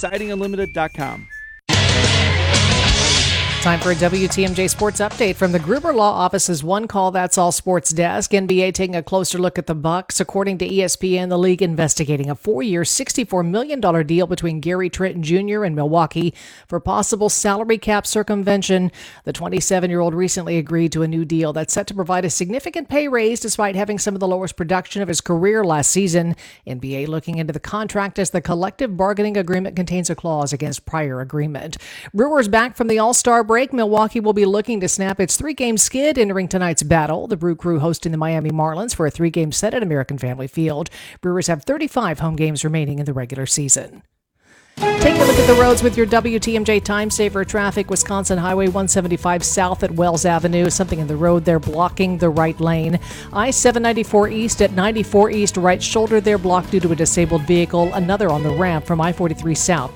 SidingUnlimited.com. Time for a WTMJ Sports Update from the Gruber Law Office's One Call That's All Sports Desk. NBA taking a closer look at the Bucks. According to ESPN, the league investigating a 4-year, $64 million deal between Gary Trent Jr. and Milwaukee for possible salary cap circumvention. The 27-year-old recently agreed to a new deal that's set to provide a significant pay raise despite having some of the lowest production of his career last season. NBA looking into the contract as the collective bargaining agreement contains a clause against prior agreement. Brewers back from the All-Star break. Milwaukee will be looking to snap its 3-game skid entering tonight's battle. The Brew Crew hosting the Miami Marlins for a 3-game set at American Family Field. Brewers have 35 home games remaining in the regular season. Take a look at the roads with your WTMJ Time Saver traffic. Wisconsin Highway 175 south at Wells Avenue. Something in the road there blocking the right lane. I-794 east at 94 east right shoulder there blocked due to a disabled vehicle. Another on the ramp from I-43 south